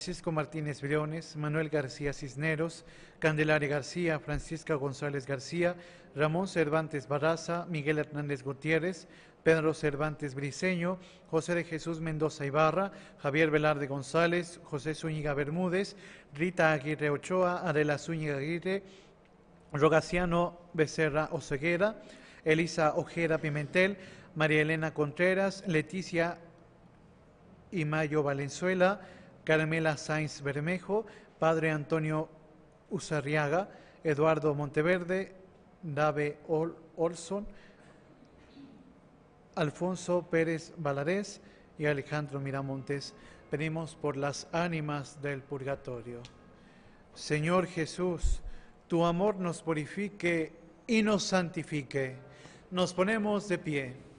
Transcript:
Francisco Martínez Briones, Manuel García Cisneros, Candelaria García, Francisca González García, Ramón Cervantes Barraza, Miguel Hernández Gutiérrez, Pedro Cervantes Briceño, José de Jesús Mendoza Ibarra, Javier Velarde González, José Zúñiga Bermúdez, Rita Aguirre Ochoa, Adela Zúñiga Aguirre, Rogaciano Becerra Oseguera, Elisa Ojeda Pimentel, María Elena Contreras, Leticia Imayo Valenzuela, Carmela Sáenz Bermejo, Padre Antonio Uzarriaga, Eduardo Monteverde, Dave Olson, Alfonso Pérez Valadez y Alejandro Miramontes. Pedimos por las ánimas del purgatorio. Señor Jesús, tu amor nos purifique y nos santifique. Nos ponemos de pie.